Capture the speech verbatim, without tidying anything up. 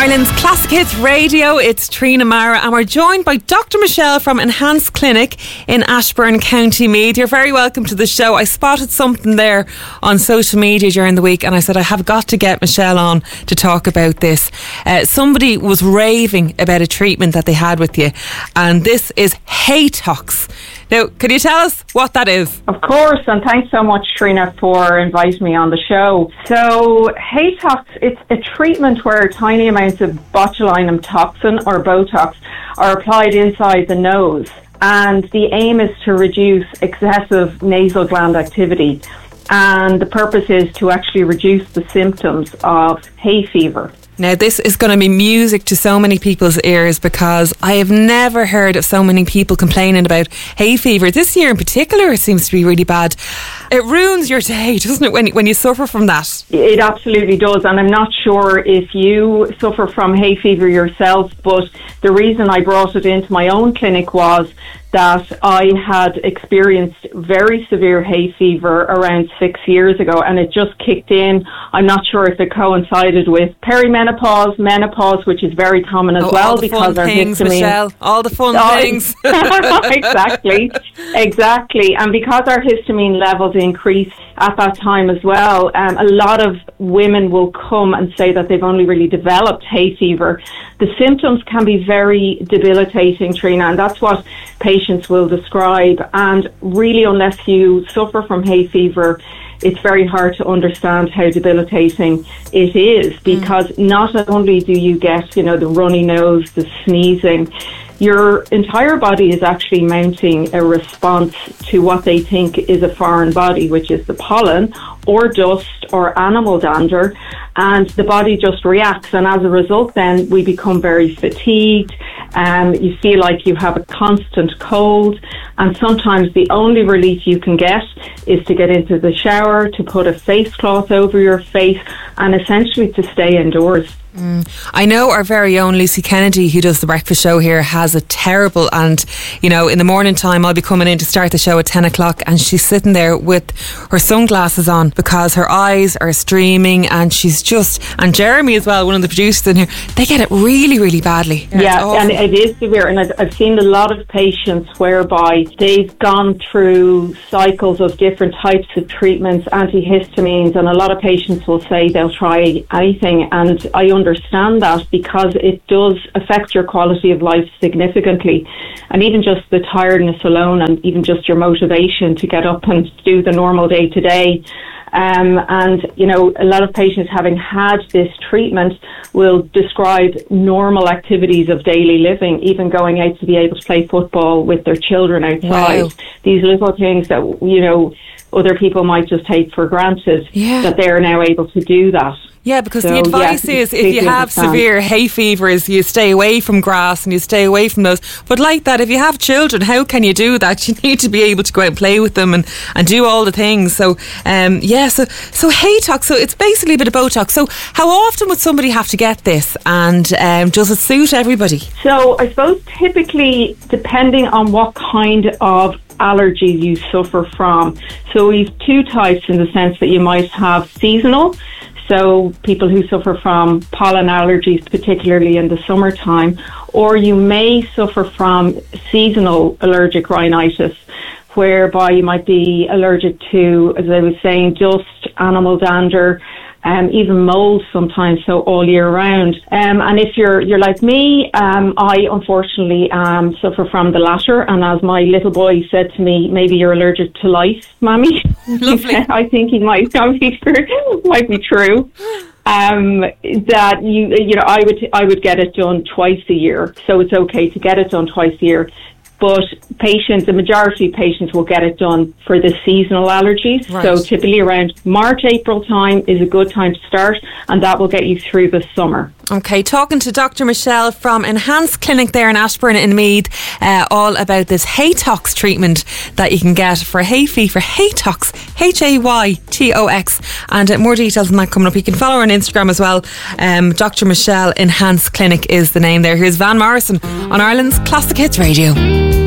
Ireland's Classic Hits Radio, it's Trina Mara, and we're joined by Doctor Michelle from Enhanced Clinic in Ashbourne, County Meath. You're very welcome to the show. I spotted something there on social media during the week and I said I have got to get Michelle on to talk about this. Uh, somebody was raving about a treatment that they had with you, and this is Haytox. Now, can you tell us what that is? Of course, and thanks so much, Trina, for inviting me on the show. So, Haytox, it's a treatment where tiny amounts of botulinum toxin, or Botox, are applied inside the nose. And the aim is to reduce excessive nasal gland activity. And the purpose is to actually reduce the symptoms of hay fever. Now, this is going to be music to so many people's ears, because I have never heard of so many people complaining about hay fever. This year in particular, it seems to be really bad. It ruins your day, doesn't it, when, when you suffer from that? It absolutely does, and I'm not sure if you suffer from hay fever yourself, but the reason I brought it into my own clinic was that I had experienced very severe hay fever around six years ago, and it just kicked in. I'm not sure if it coincided with perimenopause, menopause, which is very common as oh, well, all the because fun our things, histamine, Michelle, all the fun oh, things. exactly, exactly, and because our histamine levels increase at that time as well, um, a lot of women will come and say that they've only really developed hay fever. The symptoms can be very debilitating, Trina, and that's what patients will describe. And really, unless you suffer from hay fever, it's very hard to understand how debilitating it is, because mm. not only do you get, you know, the runny nose, the sneezing, your entire body is actually mounting a response to what they think is a foreign body, which is the pollen or dust or animal dander, and the body just reacts. And as a result, then we become very fatigued, and um, you feel like you have a constant cold, and sometimes the only relief you can get is to get into the shower, to put a face cloth over your face, and essentially to stay indoors. Mm. I know our very own Lucy Kennedy, who does the breakfast show here, has a terrible, and you know, in the morning time I'll be coming in to start the show at ten o'clock, and she's sitting there with her sunglasses on because her eyes are streaming, and she's just, and Jeremy as well, one of the producers in here, they get it really really badly. Yeah, yeah, and it is severe, and I've, I've seen a lot of patients whereby they've gone through cycles of different types of treatments, antihistamines, and a lot of patients will say they'll try anything, and I understand that, because it does affect your quality of life significantly, and even just the tiredness alone, and even just your motivation to get up and do the normal day to day. Um, and, you know, a lot of patients having had this treatment will describe normal activities of daily living, even going out to be able to play football with their children outside. Wow. These little things that, you know, other people might just take for granted, yeah. that they're now able to do that. Yeah, because so, the advice yeah, is if you have understand. severe hay fevers, you stay away from grass and you stay away from those. But like that, if you have children, how can you do that? You need to be able to go out and play with them and, and do all the things. So, um, yeah, so, so Haytox, so it's basically a bit of Botox. So how often would somebody have to get this, and um, does it suit everybody? So I suppose typically, depending on what kind of allergies you suffer from. So we've two types, in the sense that you might have seasonal. So people who suffer from pollen allergies, particularly in the summertime, or you may suffer from seasonal allergic rhinitis, whereby you might be allergic to, as I was saying, dust, animal dander, Um, even mold sometimes, so all year round. Um, and if you're you're like me, um, I unfortunately um, suffer from the latter. And as my little boy said to me, maybe you're allergic to life, Mammy. Lovely. I think he might, might be true. Might be true. Um, that you you know I would I would get it done twice a year, so it's okay to get it done twice a year. But patients, the majority of patients will get it done for the seasonal allergies. Right. So typically around March, April time is a good time to start, and that will get you through the summer. Okay, talking to Doctor Michelle from Enhanced Clinic there in Ashbourne in Meath, uh, all about this Haytox treatment that you can get for hay fever. Haytox, H A Y T O X, and uh, more details on that coming up. You can follow her on Instagram as well. Um, Doctor Michelle Enhanced Clinic is the name there. Here's Van Morrison on Ireland's Classic Hits Radio.